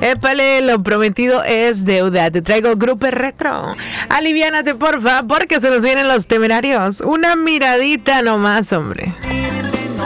Épale, lo prometido es deuda. Te traigo Grupo Retro. Aliviánate, porfa, porque se nos vienen los Temerarios. Una miradita nomás, hombre.